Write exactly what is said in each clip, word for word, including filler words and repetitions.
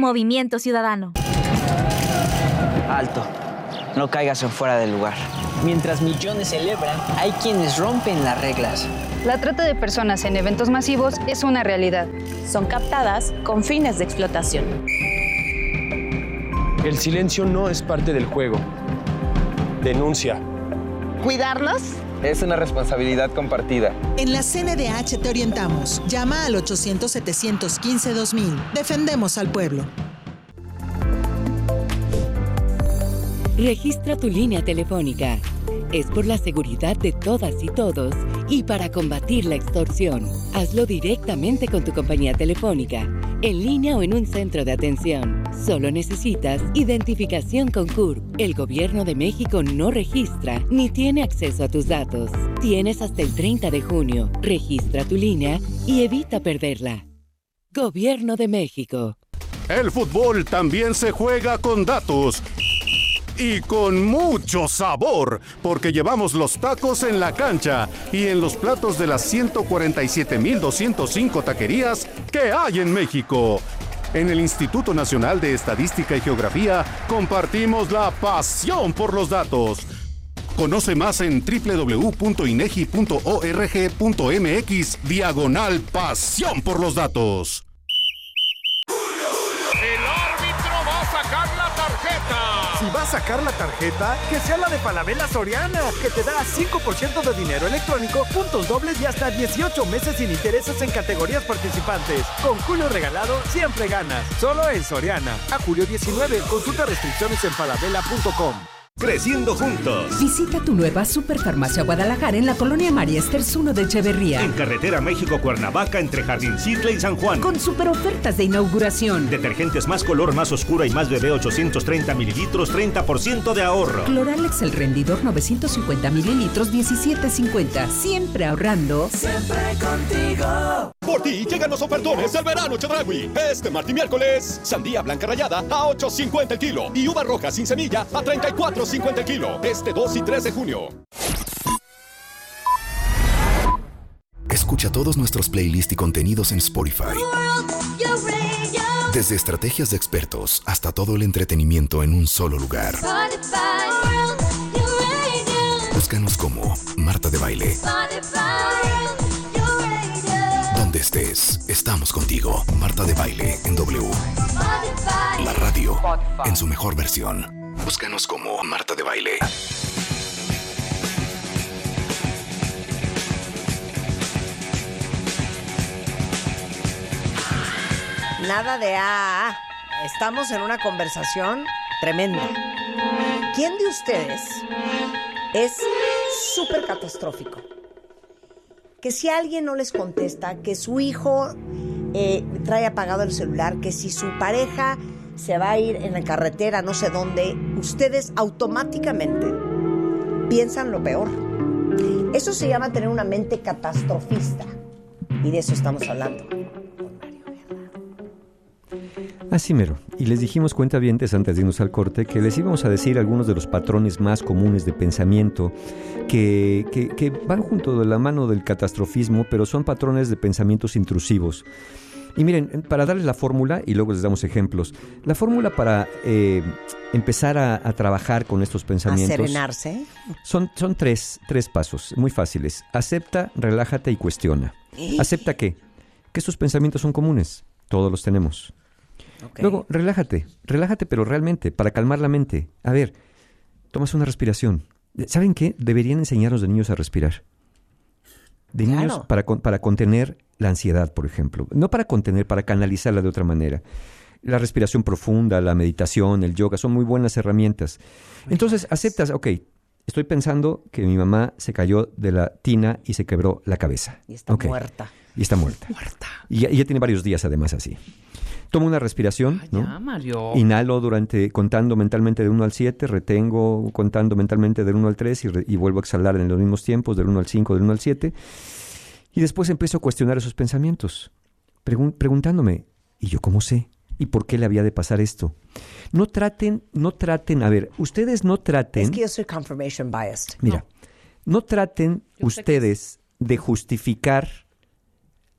Movimiento Ciudadano. Alto. No caigas en fuera del lugar. Mientras millones celebran, hay quienes rompen las reglas. La trata de personas en eventos masivos es una realidad. Son captadas con fines de explotación. El silencio no es parte del juego. Denuncia. ¿Cuidarlos? Es una responsabilidad compartida. En la C N D H te orientamos. Llama al ochocientos, setecientos quince, dos mil. Defendemos al pueblo. Registra tu línea telefónica. Es por la seguridad de todas y todos y para combatir la extorsión. Hazlo directamente con tu compañía telefónica, en línea o en un centro de atención. Solo necesitas identificación con C U R P. El Gobierno de México no registra ni tiene acceso a tus datos. Tienes hasta el treinta de junio. Registra tu línea y evita perderla. Gobierno de México. El fútbol también se juega con datos. Y con mucho sabor, porque llevamos los tacos en la cancha y en los platos de las ciento cuarenta y siete mil doscientos cinco taquerías que hay en México. En el Instituto Nacional de Estadística y Geografía compartimos la pasión por los datos. Conoce más en doble u doble u doble u punto inegi punto org punto mx diagonal pasión por los datos. El árbitro va a sacar la tarjeta. Si va a sacar la tarjeta, que sea la de Falabella Soriana, que te da cinco por ciento de dinero electrónico, puntos dobles y hasta dieciocho meses sin intereses en categorías participantes. Con Julio regalado, siempre ganas. Solo en Soriana. A julio diecinueve. Consulta restricciones en falabella punto com. Creciendo juntos. Visita tu nueva Superfarmacia Guadalajara en la colonia María Esters uno de Echeverría. En carretera México-Cuernavaca entre Jardín Circle y San Juan. Con super ofertas de inauguración. Detergentes más color, más oscura y más bebé ochocientos treinta mililitros, treinta por ciento de ahorro. Cloralex el rendidor novecientos cincuenta mililitros, diecisiete cincuenta. Siempre ahorrando. Siempre contigo. Por ti llegan los ofertones del verano Chedraui. Este martes y miércoles, sandía blanca rallada a ocho cincuenta el kilo y uva roja sin semilla a treinta y cuatro cincuenta el kilo. Este dos y tres de junio. Escucha todos nuestros playlists y contenidos en Spotify. Desde estrategias de expertos hasta todo el entretenimiento en un solo lugar. Búscanos como Marta de Baile. Donde estés, estamos contigo. Marta de Baile en W. La radio en su mejor versión. Búscanos como Marta de Baile. Nada de A A. Estamos en una conversación tremenda. ¿Quién de ustedes es súper catastrófico? Que si alguien no les contesta, que su hijo eh, trae apagado el celular, que si su pareja se va a ir en la carretera, no sé dónde, ustedes automáticamente piensan lo peor. Eso se llama tener una mente catastrofista. Y de eso estamos hablando. Así mero. Y les dijimos, cuentavientes, antes de irnos al corte, que les íbamos a decir algunos de los patrones más comunes de pensamiento que, que, que van junto de la mano del catastrofismo, pero son patrones de pensamientos intrusivos. Y miren, para darles la fórmula, y luego les damos ejemplos, la fórmula para eh, empezar a, a trabajar con estos pensamientos... ¿A serenarse? Son, son tres, tres pasos muy fáciles. Acepta, relájate y cuestiona. ¿Eh? ¿Acepta qué? Que estos pensamientos son comunes. Todos los tenemos. Okay. Luego, relájate, relájate, pero realmente, para calmar la mente. A ver, tomas una respiración. ¿Saben qué? Deberían enseñarnos de niños a respirar. De claro. niños para, para contener la ansiedad, por ejemplo. No para contener, para canalizarla de otra manera. La respiración profunda, la meditación, el yoga, son muy buenas herramientas. Entonces, aceptas, ok, estoy pensando que mi mamá se cayó de la tina y se quebró la cabeza. Y está okay. muerta. Y está muerta. Muerta. Y ya, y ya tiene varios días además así. Tomo una respiración, Ay, ¿no? Ya, Mario. Inhalo durante, contando mentalmente de uno al siete, retengo contando mentalmente del uno al tres y, re, y vuelvo a exhalar en los mismos tiempos, del uno al cinco, del uno al siete. Y después empiezo a cuestionar esos pensamientos, pregun- preguntándome, ¿y yo cómo sé? ¿Y por qué le había de pasar esto? No traten, no traten, a ver, ustedes no traten... Es que yo soy confirmation biased. Mira, no, no traten yo ustedes de justificar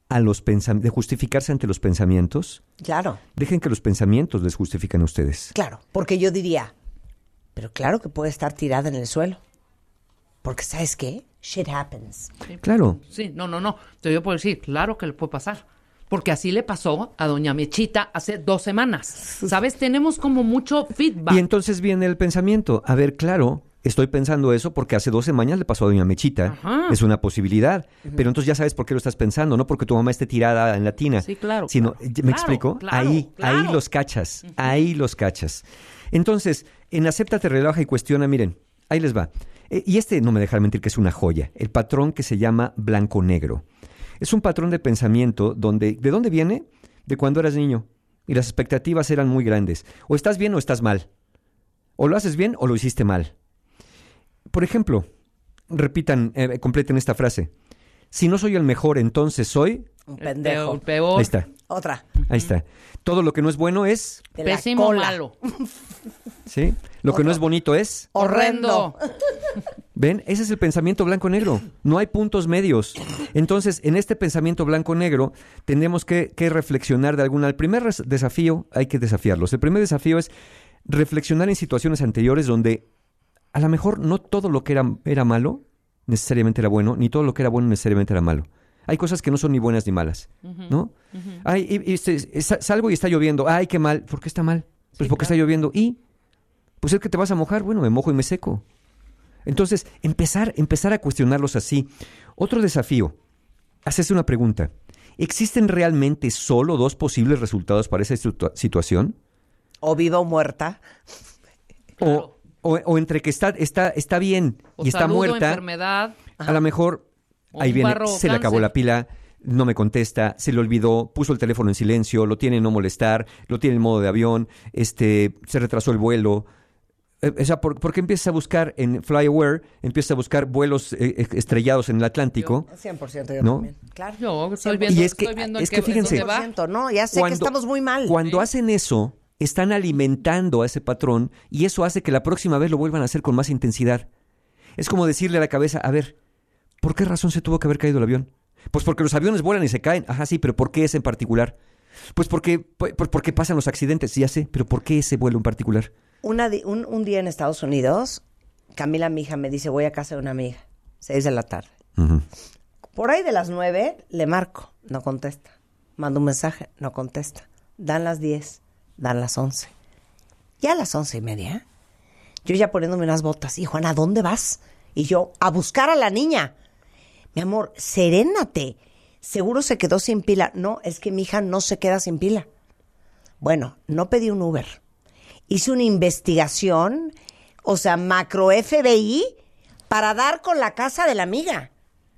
a los pensam- de justificarse ante los pensamientos. Claro. Dejen que los pensamientos les justifiquen a ustedes. Claro, porque yo diría, pero claro que puede estar tirada en el suelo. Porque ¿sabes qué? Shit happens. Claro. Sí, no, no, no. Te yo puedo decir, claro que le puede pasar. Porque así le pasó a doña Mechita hace dos semanas. ¿Sabes? Tenemos como mucho feedback. Y entonces viene el pensamiento. A ver, claro, estoy pensando eso porque hace dos semanas le pasó a doña Mechita. Ajá. Es una posibilidad. Uh-huh. Pero entonces ya sabes por qué lo estás pensando. No porque tu mamá esté tirada en la tina. Sí, claro. Sino, claro. ¿me claro, explico? Claro, ahí, claro. ahí los cachas. Uh-huh. Ahí los cachas. Entonces, en Acéptate, Relaja y Cuestiona, miren, ahí les va. Eh, y este, no me dejará mentir que es una joya. El patrón que se llama blanco-negro. Es un patrón de pensamiento donde, ¿de dónde viene? De cuando eras niño y las expectativas eran muy grandes. O estás bien o estás mal. O lo haces bien o lo hiciste mal. Por ejemplo, repitan, eh, completen esta frase. Si no soy el mejor, entonces soy... Un pendejo. El peor. Ahí está. Otra. Ahí está. Todo lo que no es bueno es... De la pésimo, cola. malo. ¿Sí? Lo Otro. que no es bonito es... Horrendo. ¿Ven? Ese es el pensamiento blanco-negro. No hay puntos medios. Entonces, en este pensamiento blanco-negro, tenemos que, que reflexionar de alguna... El primer res- desafío hay que desafiarlos. El primer desafío es reflexionar en situaciones anteriores donde a lo mejor no todo lo que era, era malo necesariamente era bueno, ni todo lo que era bueno necesariamente era malo. Hay cosas que no son ni buenas ni malas, uh-huh, ¿no? Uh-huh. Ay, y, y, y, salgo y está lloviendo. Ay, qué mal. ¿Por qué está mal? Pues sí, porque claro. Está lloviendo. ¿Y? Pues es que te vas a mojar. Bueno, me mojo y me seco. Entonces, empezar, empezar a cuestionarlos así. Otro desafío. Hacerse una pregunta. ¿Existen realmente solo dos posibles resultados para esa situa- situación? O viva o muerta. O, o, o entre que está, está, está bien o y está muerta. Enfermedad. A lo mejor... Ahí viene, barro, se le acabó cáncer. la pila, no me contesta, se le olvidó, puso el teléfono en silencio, lo tiene en no molestar, lo tiene en modo de avión, este, se retrasó el vuelo. Eh, o sea, ¿por, ¿por qué empiezas a buscar en FlyAware, empiezas a buscar vuelos eh, estrellados en el Atlántico? Yo, cien por ciento yo ¿no? también. Claro. Yo estoy viendo, y es que, estoy viendo es que, que fíjense, cien por ciento, no, ya sé cuando, que estamos muy mal. Cuando ¿sí? hacen eso, están alimentando a ese patrón y eso hace que la próxima vez lo vuelvan a hacer con más intensidad. Es como decirle a la cabeza, a ver, ¿por qué razón se tuvo que haber caído el avión? Pues porque los aviones vuelan y se caen. Ajá, sí, pero ¿por qué ese en particular? Pues porque, pues porque pasan los accidentes, ya sé, pero ¿por qué ese vuelo en particular? Una di- un, un día en Estados Unidos, Camila, mi hija, me dice, voy a casa de una amiga, seis de la tarde. Uh-huh. Por ahí de las nueve, le marco, no contesta. Mando un mensaje, no contesta. Dan las diez, dan las once. Ya a las once y media, yo ya poniéndome unas botas. Y Juana, ¿a dónde vas? Y yo, a buscar a la niña. Mi amor, serénate. Seguro se quedó sin pila. No, es que mi hija no se queda sin pila. Bueno, no pedí un Uber. Hice una investigación, o sea, macro F B I, para dar con la casa de la amiga.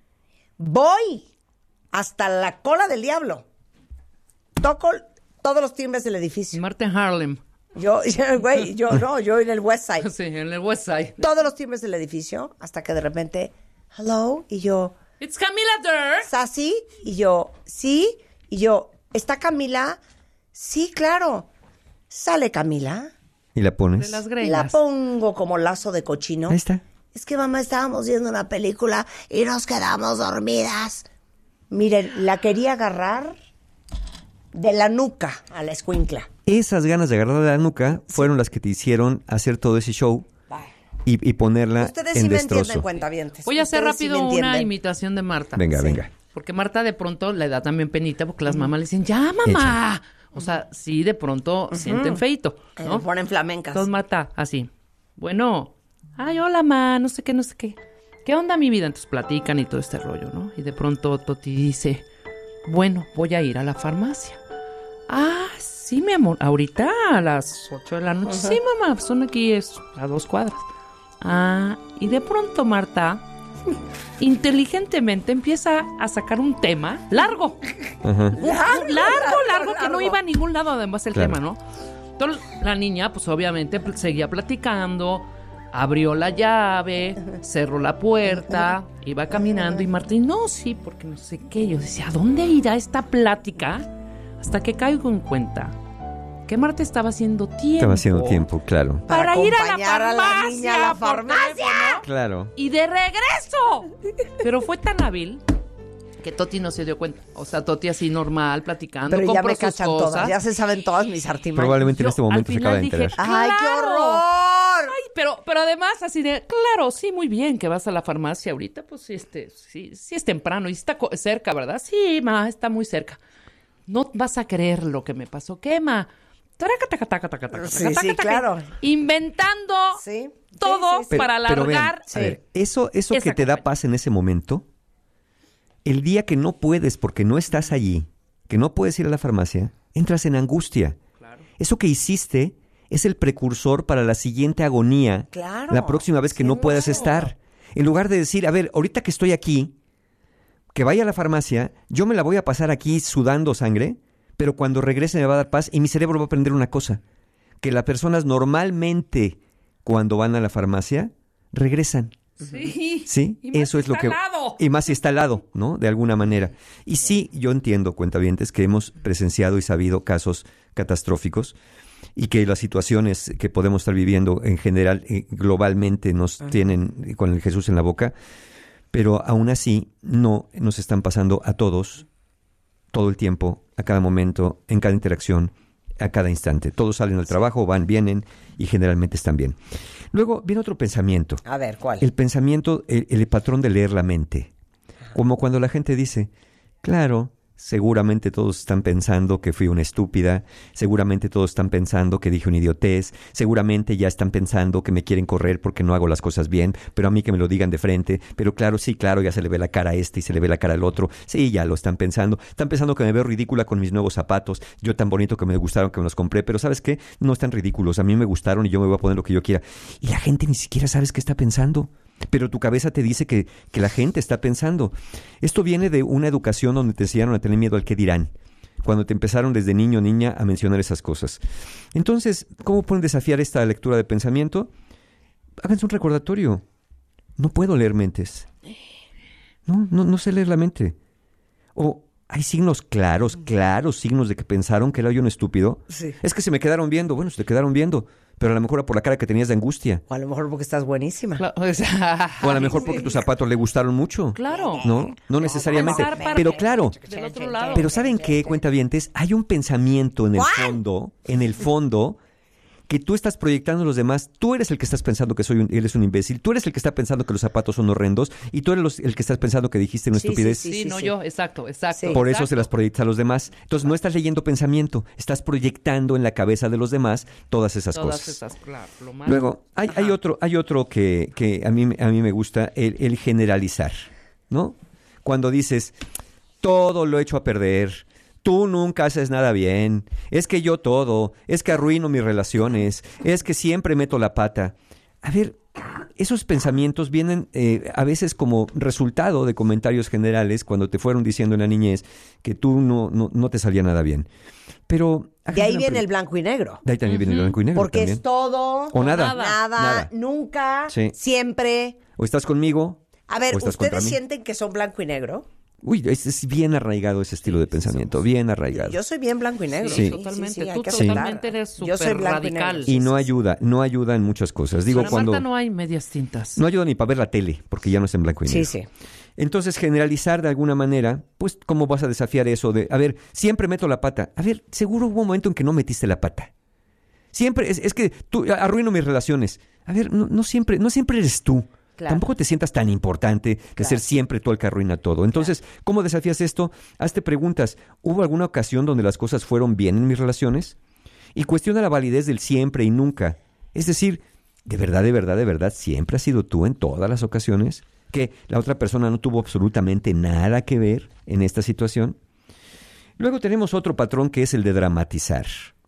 Voy hasta la cola del diablo. Toco todos los timbres del edificio. Marta en Harlem. Yo, yo, güey, yo no, yo en el West Side. Sí, en el West Side. Todos los timbres del edificio, hasta que de repente, hello, y yo... It's Camila Durr. ¿Sassy? Y yo, ¿sí? Y yo, ¿está Camila? Sí, claro. Sale Camila. ¿Y la pones? De las greñas. La pongo como lazo de cochino. Ahí está. Es que, mamá, estábamos viendo una película y nos quedamos dormidas. Miren, la quería agarrar de la nuca a la escuincla. Esas ganas de agarrar de la nuca fueron las que te hicieron hacer todo ese show y, y ponerla Ustedes en sí me destrozo. entienden, cuentavientes. Voy a hacer Ustedes sí rápido me una entienden. imitación de Marta. Venga, Sí. venga. Porque Marta de pronto le da también penita porque las mamás le dicen, ya, mamá. O sea, sí, de pronto Ujú. sienten feito, ¿no? Eh, ponen flamencas. Entonces Marta, así. Bueno, ay, hola, ma, no sé qué, no sé qué. ¿Qué onda mi vida? Entonces platican y todo este rollo, ¿no? Y de pronto Toti dice, bueno, voy a ir a la farmacia. Ah, sí, mi amor. Ahorita a las ocho de la noche. Ajá. Sí, mamá, son aquí es a dos cuadras. Ah, y de pronto Marta inteligentemente empieza a sacar un tema largo. Ajá. Un- largo, largo, largo, que largo. no iba a ningún lado además el Claro. tema, ¿no? Entonces la niña, pues obviamente pl- seguía platicando, abrió la llave, cerró la puerta, iba caminando y Martín, no, sí, porque no sé qué. Yo decía, ¿a dónde irá esta plática? Hasta que caigo en cuenta que Marta estaba haciendo tiempo. Estaba haciendo tiempo, claro. Para, Para ir a la acompañar a la farmacia. niña a la por farmacia. teléfono. Claro. Y de regreso. Pero fue tan hábil Que Toti no se dio cuenta. O sea, Toti así normal, platicando, Pero ya compró me sus cachan cosas. todas, ya se saben todas mis artimañas. Probablemente en este Yo, momento al se acaba de final enterar. dije, ¡Ay, qué ¡claro! horror! Ay, pero, pero además así de, claro, sí, muy bien que vas a la farmacia ahorita, pues sí, este, sí, sí es temprano y está co- cerca, ¿verdad? Sí, ma, está muy cerca. No vas a creer lo que me pasó. ¿Qué, ma? Taca, taca, taca, taca, taca, Sí, taca, sí, taca, claro. Inventando Sí, todo sí, sí, sí. para Pero vean, alargar. a ver, eso, eso esa que te da paz en ese momento, el día que no puedes porque no estás allí, que no puedes ir a la farmacia, entras en angustia. Claro. Eso que hiciste es el precursor para la siguiente agonía, Claro, la próxima vez que no puedas estar. En lugar de decir, a ver, ahorita que estoy aquí, que vaya a la farmacia, yo me la voy a pasar aquí sudando sangre, pero cuando regrese me va a dar paz y mi cerebro va a aprender una cosa, que las personas normalmente cuando van a la farmacia regresan. Sí. Sí, Y más eso es si lo está que... al lado. Y más si está al lado, ¿no? De alguna manera. Y sí, yo entiendo, cuentavientes, que hemos presenciado y sabido casos catastróficos y que las situaciones que podemos estar viviendo en general, eh, globalmente, nos Ajá. tienen con el Jesús en la boca, pero aún así no nos están pasando a todos, todo el tiempo, a cada momento, en cada interacción, a cada instante. Todos salen al trabajo, van, vienen y generalmente están bien. Luego viene otro pensamiento. A ver, ¿cuál? El pensamiento, el, el patrón de leer la mente. Como cuando la gente dice, claro, seguramente todos están pensando que fui una estúpida, seguramente todos están pensando que dije una idiotez, seguramente ya están pensando que me quieren correr porque no hago las cosas bien, pero a mí que me lo digan de frente, pero claro, sí, claro, ya se le ve la cara a este y se le ve la cara al otro, sí, ya lo están pensando, están pensando que me veo ridícula con mis nuevos zapatos, yo tan bonito que me gustaron que me los compré, pero ¿sabes qué? No están ridículos, a mí me gustaron y yo me voy a poner lo que yo quiera. Y la gente ni siquiera sabes qué está pensando. Pero tu cabeza te dice que, que la gente está pensando. Esto viene de una educación donde te enseñaron a tener miedo al qué dirán. Cuando te empezaron desde niño o niña a mencionar esas cosas. Entonces, ¿cómo pueden desafiar esta lectura de pensamiento? Háganse un recordatorio. No puedo leer mentes. No, no, no sé leer la mente. O hay signos claros, claros signos de que pensaron que era yo un estúpido. Sí. Es que se me quedaron viendo. Bueno, se te quedaron viendo. Pero a lo mejor era por la cara que tenías de angustia. O a lo mejor porque estás buenísima. Claro, o sea, O a lo mejor porque tus zapatos le gustaron mucho. Claro. No, no necesariamente. Para- Pero claro, Del otro lado. pero ¿saben qué, cuentavientes? Hay un pensamiento en el fondo, en el fondo, que tú estás proyectando a los demás. Tú eres el que estás pensando que soy un, eres un imbécil. Tú eres el que está pensando que los zapatos son horrendos. Y tú eres los- el que estás pensando que dijiste una Sí, estupidez. Sí, sí, no yo, exacto, exacto. Por eso exacto. se las proyectas a los demás. Entonces no estás leyendo pensamiento, estás proyectando en la cabeza de los demás todas esas Todas cosas. esas, claro, lo malo. Luego, hay, hay otro, hay otro que, que a mí, a mí me gusta, el, el generalizar, ¿no? Cuando dices, todo lo echo a perder, tú nunca haces nada bien, es que yo todo, es que arruino mis relaciones, es que siempre meto la pata. A ver, esos pensamientos vienen eh, a veces como resultado de comentarios generales cuando te fueron diciendo en la niñez que tú no, no, no te salía nada bien. Pero... De ahí viene el blanco y negro. De ahí también viene el blanco y negro. Porque también. es todo, O nada. nada, Nada. nunca, Sí. siempre. O estás conmigo, A ver, o estás contra ¿ustedes mí. sienten que son blanco y negro? Uy, es, es bien arraigado ese estilo de pensamiento, bien arraigado. Yo soy bien blanco y negro. Sí. Totalmente, hay tú que totalmente aceptar. eres Yo soy súper blanco y radical. negro. Y no ayuda, no ayuda en muchas cosas. Digo, Para cuando... Marta no hay medias tintas. No ayuda ni para ver la tele, porque ya no es en blanco y negro. Sí, sí. Entonces, generalizar de alguna manera, pues, ¿cómo vas a desafiar eso de, a ver, siempre meto la pata? A ver, seguro hubo un momento en que no metiste la pata. Siempre, es, es que tú arruino mis relaciones. A ver, no, no siempre, no siempre eres tú. Claro. Tampoco te sientas tan importante de Claro. ser siempre tú el que arruina todo. Entonces, ¿cómo desafías esto? Hazte preguntas. ¿Hubo alguna ocasión donde las cosas fueron bien en mis relaciones? Y cuestiona la validez del siempre y nunca. Es decir, ¿de verdad, de verdad, de verdad siempre has sido tú en todas las ocasiones? ¿Que la otra persona no tuvo absolutamente nada que ver en esta situación? Luego tenemos otro patrón que es el de dramatizar.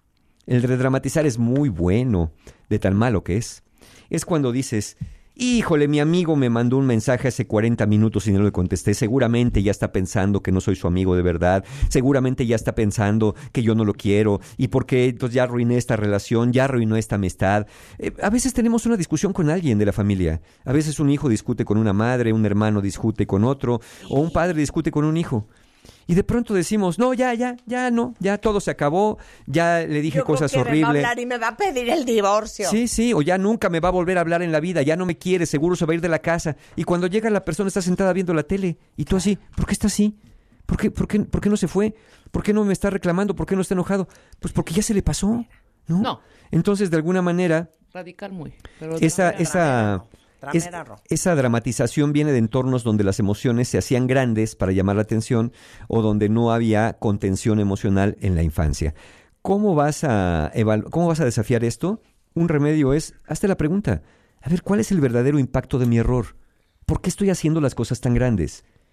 El de dramatizar es muy bueno, de tan malo que es. Es cuando dices, híjole, mi amigo me mandó un mensaje hace cuarenta minutos y no le contesté. Seguramente ya está pensando que no soy su amigo de verdad. Seguramente ya está pensando que yo no lo quiero. ¿Y por qué? Entonces ya arruiné esta relación, ya arruinó esta amistad. Eh, a veces tenemos una discusión con alguien de la familia. A veces un hijo discute con una madre, un hermano discute con otro, o un padre discute con un hijo. Y de pronto decimos, no, ya, ya, ya no, ya todo se acabó, ya le dije Yo cosas creo que horribles. me va a hablar y me va a pedir el divorcio. Sí, sí, o ya nunca me va a volver a hablar en la vida, ya no me quiere, seguro se va a ir de la casa. Y cuando llega la persona está sentada viendo la tele y tú así, ¿por qué está así? ¿Por qué, por qué, por qué no se fue? ¿Por qué no me está reclamando? ¿Por qué no está enojado? Pues porque ya se le pasó, ¿no? No. Entonces, de alguna manera, Radical muy. Pero esa, de- esa, es- esa dramatización viene de entornos donde las emociones se hacían grandes para llamar la atención o donde no había contención emocional en la infancia. ¿Cómo vas a evalu- cómo vas a desafiar esto? Un remedio es, hazte la pregunta, a ver, ¿cuál es el verdadero impacto de mi error? ¿Por qué estoy haciendo las cosas tan grandes?